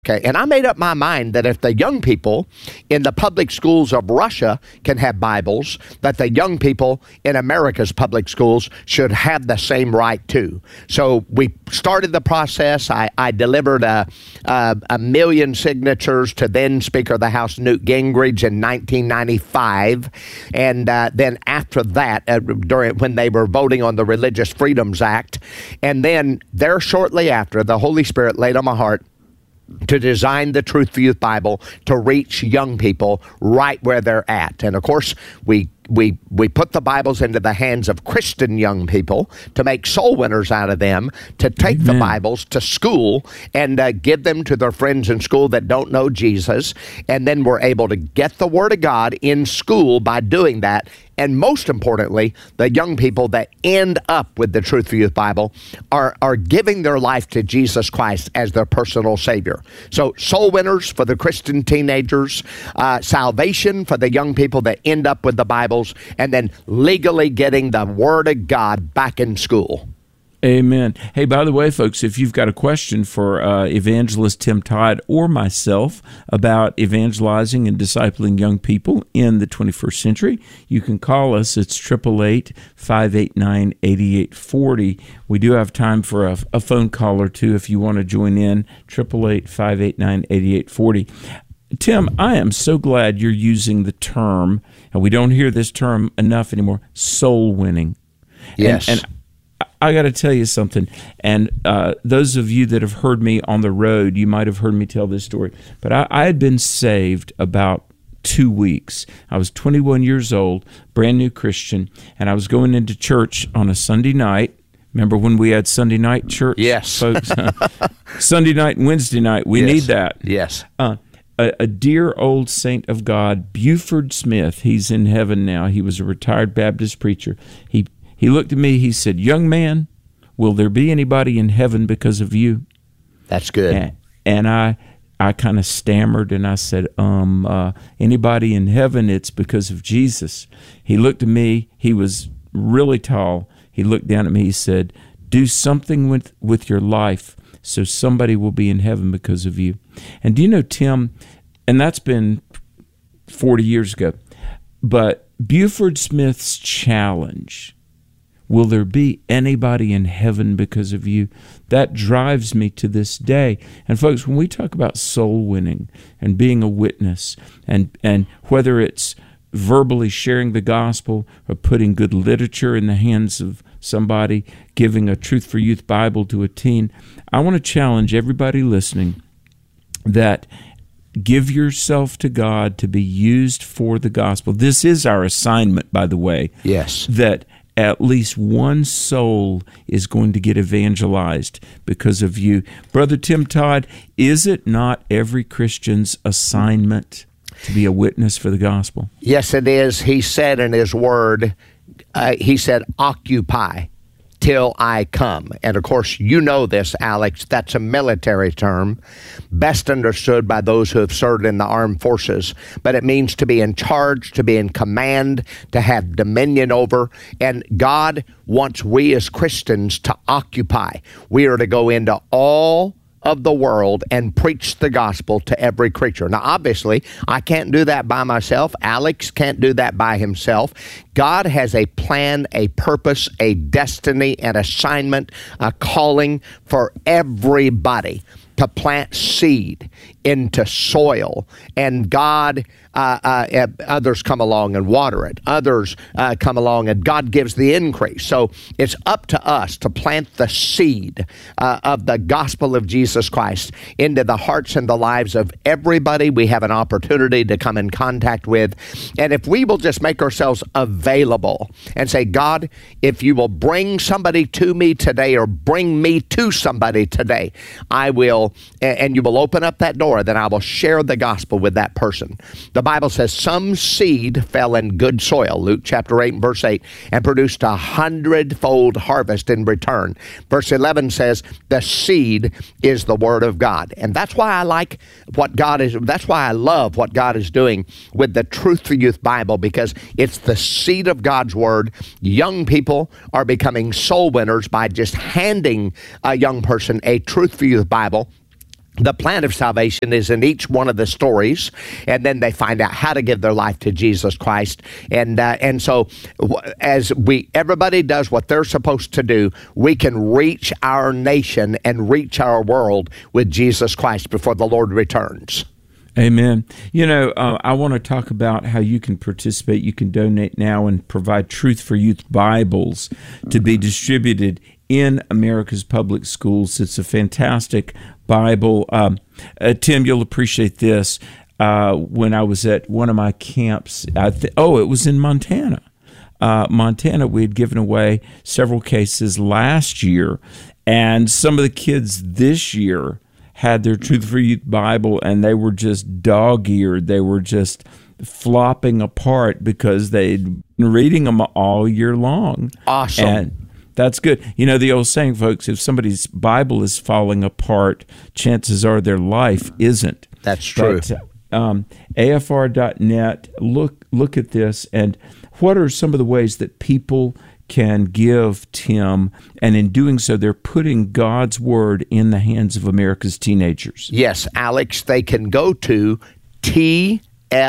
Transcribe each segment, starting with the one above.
Okay, and I made up my mind that if the young people in the public schools of Russia can have Bibles, that the young people in America's public schools should have the same right too. So we started the process. I delivered a million signatures to then Speaker of the House Newt Gingrich in 1995, and then after that, when they were voting on the Religious Freedoms Act, and then there shortly after, the Holy Spirit laid on my heart to design the Truth for Youth Bible to reach young people right where they're at. And of course, we put the Bibles into the hands of Christian young people to make soul winners out of them, to take the Bibles to school and give them to their friends in school that don't know Jesus. And then we're able to get the Word of God in school by doing that. And most importantly, the young people that end up with the Truth for Youth Bible are giving their life to Jesus Christ as their personal Savior. So soul winners for the Christian teenagers, salvation for the young people that end up with the Bibles, and then legally getting the Word of God back in school. Amen. Hey, by the way, folks, if you've got a question for Evangelist Tim Todd or myself about evangelizing and discipling young people in the 21st century, you can call us. It's 888-589-8840. We do have time for a phone call or two if you want to join in, 888-589-8840. Tim, I am so glad you're using the term, and we don't hear this term enough anymore, soul winning. Yes. And I got to tell you something, and those of you that have heard me on the road, you might have heard me tell this story, but I had been saved about 2 weeks. I was 21 years old, brand new Christian, and I was going into church on a Sunday night. Remember when we had Sunday night church? Yes. Folks? Sunday night and Wednesday night, we need that. Yes. A dear old saint of God, Buford Smith, he's in heaven now. He was a retired Baptist preacher. He looked at me, he said, "Young man, will there be anybody in heaven because of you?" That's good. And I kind of stammered and I said, anybody in heaven, it's because of Jesus. He looked at me, he was really tall. He looked down at me, he said, "Do something with your life so somebody will be in heaven because of you." And do you know, Tim, and that's been 40 years ago, but Buford Smith's challenge, will there be anybody in heaven because of you? That drives me to this day. And folks, when we talk about soul winning and being a witness, and whether it's verbally sharing the gospel or putting good literature in the hands of somebody, giving a Truth for Youth Bible to a teen, I want to challenge everybody listening that give yourself to God to be used for the gospel. This is our assignment, by the way. Yes. That at least one soul is going to get evangelized because of you. Brother Tim Todd, is it not every Christian's assignment to be a witness for the gospel? Yes, it is. He said in his word, he said, "Occupy till I come." And of course, you know this, Alex, that's a military term, best understood by those who have served in the armed forces. But it means to be in charge, to be in command, to have dominion over. And God wants we as Christians to occupy. We are to go into all of the world and preach the gospel to every creature. Now, obviously, I can't do that by myself. Alex can't do that by himself. God has a plan, a purpose, a destiny, an assignment, a calling for everybody to plant seed into soil. And God, others come along and water it. Others come along and God gives the increase. So it's up to us to plant the seed of the gospel of Jesus Christ into the hearts and the lives of everybody we have an opportunity to come in contact with. And if we will just make ourselves available and say, "God, if you will bring somebody to me today or bring me to somebody today, I will," and you will open up that door, then I will share the gospel with that person. The Bible says some seed fell in good soil, Luke chapter 8 and verse 8, and produced 100-fold harvest in return. Verse 11 says the seed is the word of God. And that's why I like what God is, that's why I love what God is doing with the Truth for Youth Bible, because it's the seed of God's word. Young people are becoming soul winners by just handing a young person a Truth for Youth Bible. The plan of salvation is in each one of the stories, and then they find out how to give their life to Jesus Christ. And so, as everybody does what they're supposed to do, we can reach our nation and reach our world with Jesus Christ before the Lord returns. Amen. I want to talk about how you can participate. You can donate now and provide Truth for Youth Bibles to be distributed in America's public schools. It's a fantastic Bible. Tim, you'll appreciate this. When I was at one of my camps, it was in Montana. We had given away several cases last year, and some of the kids this year had their Truth for Youth Bible, and they were just dog-eared. They were just flopping apart because they'd been reading them all year long. Awesome. And that's good. The old saying, folks, if somebody's Bible is falling apart, chances are their life isn't. That's true. But, AFR.net, look at this, and what are some of the ways that people can give, Tim, and in doing so, they're putting God's Word in the hands of America's teenagers? Yes, Alex, they can go to tfy.org,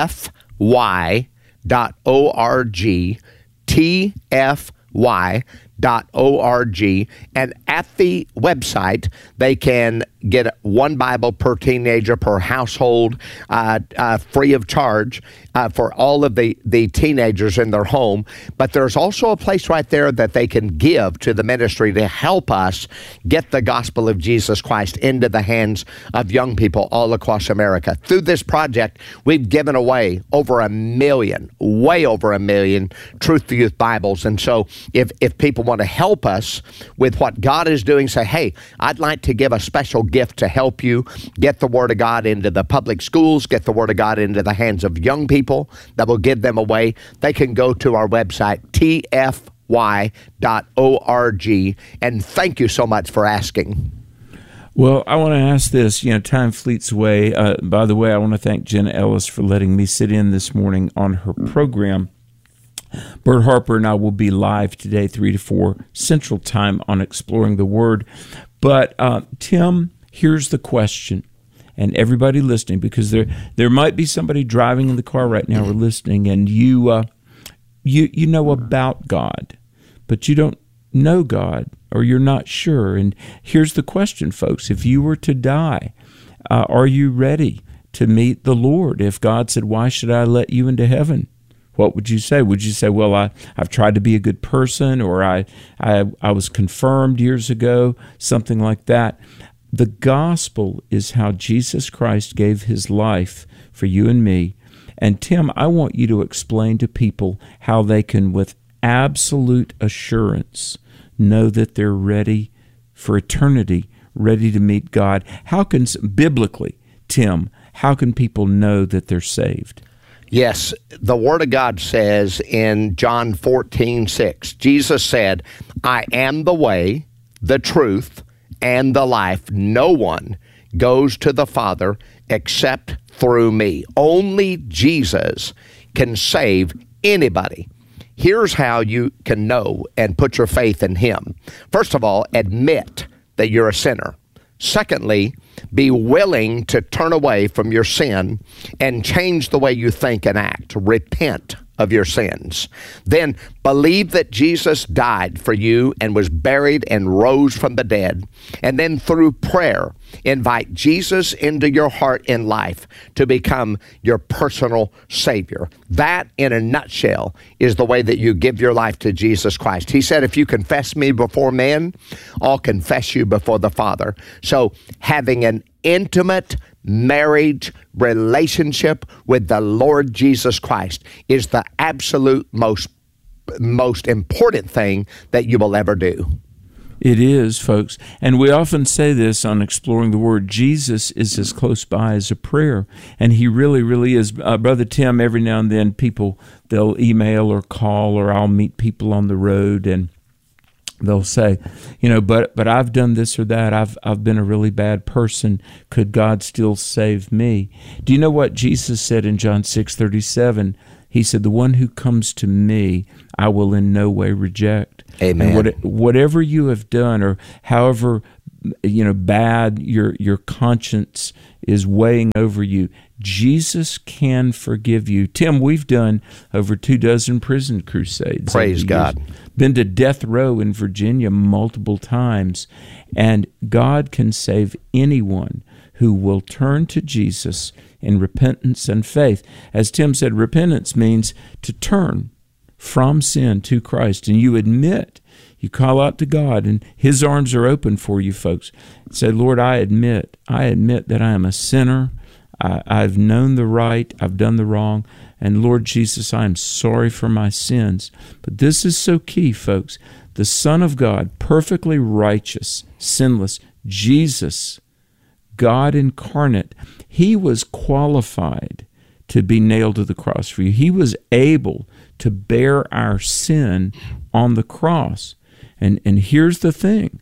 tfy.org, and at the website they can get one Bible per teenager per household, free of charge for all of the teenagers in their home. But there's also a place right there that they can give to the ministry to help us get the gospel of Jesus Christ into the hands of young people all across America. Through this project, we've given away over 1 million, way over 1 million Truth for Youth Bibles. And so if people want to help us with what God is doing, say, hey, I'd like to give a special gift to help you get the Word of God into the public schools, get the Word of God into the hands of young people that will give them away, they can go to our website, tfy.org. And thank you so much for asking. Well, I want to ask this. Time fleets away. By the way, I want to thank Jenna Ellis for letting me sit in this morning on her program. Bert Harper and I will be live today, 3 to 4 Central Time, on Exploring the Word. But, Tim, here's the question, and everybody listening, because there might be somebody driving in the car right now or listening, and you know about God, but you don't know God, or you're not sure. And here's the question, folks. If you were to die, are you ready to meet the Lord? If God said, why should I let you into heaven? What would you say? Would you say, well, I've tried to be a good person, or I was confirmed years ago, something like that? The gospel is how Jesus Christ gave his life for you and me. And Tim, I want you to explain to people how they can, with absolute assurance, know that they're ready for eternity, ready to meet God. How can, biblically, Tim, how can people know that they're saved? Yes, the Word of God says in John 14:6, Jesus said, I am the way, the truth, and the life. No one goes to the Father except through me. Only Jesus can save anybody. Here's how you can know and put your faith in him. First of all, admit that you're a sinner. Secondly, be willing to turn away from your sin and change the way you think and act. Repent of your sins. Then believe that Jesus died for you and was buried and rose from the dead. And then through prayer, invite Jesus into your heart and life to become your personal Savior. That, in a nutshell, is the way that you give your life to Jesus Christ. He said, if you confess me before men, I'll confess you before the Father. So having an intimate marriage relationship with the Lord Jesus Christ is the absolute most important thing that you will ever do. It is, folks. And we often say this on Exploring the Word. Jesus is as close by as a prayer. And he really, really is. Brother Tim, every now and then they'll email or call, or I'll meet people on the road, and they'll say, but I've done this or that. I've been a really bad person. Could God still save me? Do you know what Jesus said in John 6:37? He said, the one who comes to me, I will in no way reject. Amen. And whatever you have done, or however bad your conscience is weighing over you, Jesus can forgive you. Tim, we've done over 24 prison crusades. Praise God. Been to death row in Virginia multiple times, and God can save anyone who will turn to Jesus in repentance and faith. As Tim said, repentance means to turn from sin to Christ, and you admit, you call out to God, and His arms are open for you, folks. Say, Lord, I admit that I am a sinner. I've known the right, I've done the wrong, and Lord Jesus, I am sorry for my sins. But this is so key, folks. The Son of God, perfectly righteous, sinless, Jesus, God incarnate, He was qualified to be nailed to the cross for you. He was able to bear our sin on the cross. And here's the thing.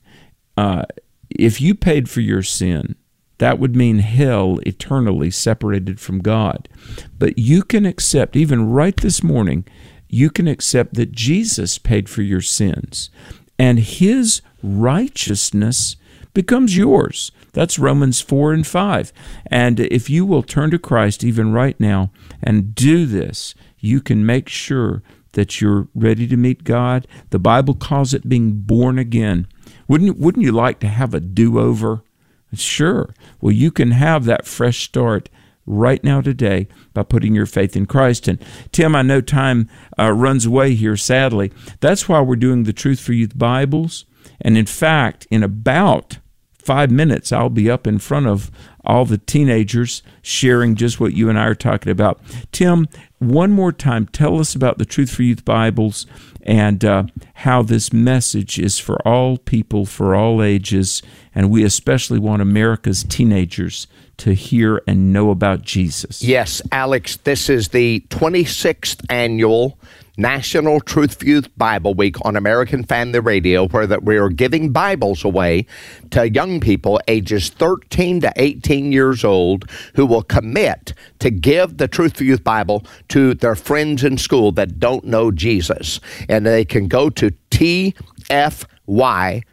If you paid for your sin, that would mean hell eternally separated from God. But you can accept, even right this morning, you can accept that Jesus paid for your sins, and His righteousness becomes yours. That's Romans 4 and 5. And if you will turn to Christ even right now and do this, you can make sure that you're ready to meet God. The Bible calls it being born again. Wouldn't you like to have a do-over? Sure. Well, you can have that fresh start right now today by putting your faith in Christ. And Tim, I know time runs away here, sadly. That's why we're doing the Truth for Youth Bibles. And in fact, in about 5 minutes, I'll be up in front of all the teenagers sharing just what you and I are talking about. Tim, one more time, tell us about the Truth for Youth Bibles and how this message is for all people, for all ages, and we especially want America's teenagers to hear and know about Jesus. Yes, Alex, this is the 26th annual National Truth for Youth Bible Week on American Family Radio, where that we are giving Bibles away to young people ages 13 to 18 years old who will commit to give the Truth for Youth Bible to their friends in school that don't know Jesus. And they can go to tfy.org,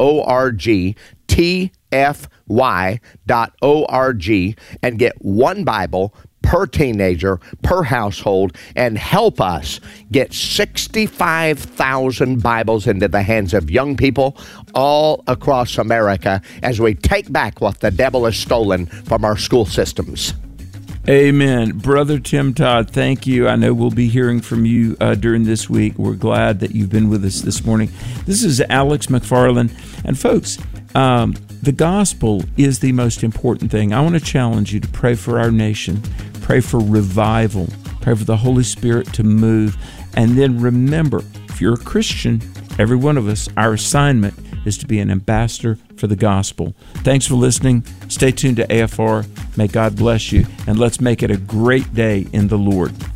tfy.org, and get one Bible per teenager, per household, and help us get 65,000 Bibles into the hands of young people all across America as we take back what the devil has stolen from our school systems. Amen. Brother Tim Todd, thank you. I know we'll be hearing from you during this week. We're glad that you've been with us this morning. This is Alex McFarland. And folks, the gospel is the most important thing. I want to challenge you to pray for our nation, pray for revival, pray for the Holy Spirit to move. And then remember, if you're a Christian, every one of us, our assignment is to be an ambassador for the gospel. Thanks for listening. Stay tuned to AFR. May God bless you, and let's make it a great day in the Lord.